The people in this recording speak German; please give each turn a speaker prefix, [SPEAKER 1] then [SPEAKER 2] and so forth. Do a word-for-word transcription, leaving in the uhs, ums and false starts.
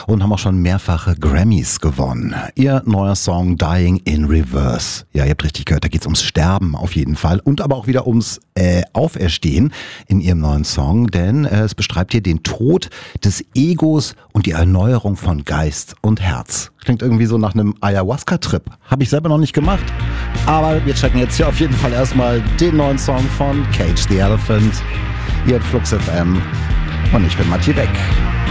[SPEAKER 1] und haben auch schon mehrfache Grammys gewonnen. Ihr neuer Song Dying in Reverse. Ja, ihr habt richtig gehört, da geht's ums Sterben auf jeden Fall und aber auch wieder ums äh, Auferstehen in ihrem neuen Song, denn äh, es beschreibt hier den Tod des Egos und die Erneuerung von Geist und Herz. Klingt irgendwie so nach einem Ayahuasca-Trip. Habe ich selber noch nicht gemacht, aber wir checken jetzt hier auf jeden Fall erstmal den neuen Song von Cage the Elephant. Hier at Flux F M und ich bin Mathieu Beck.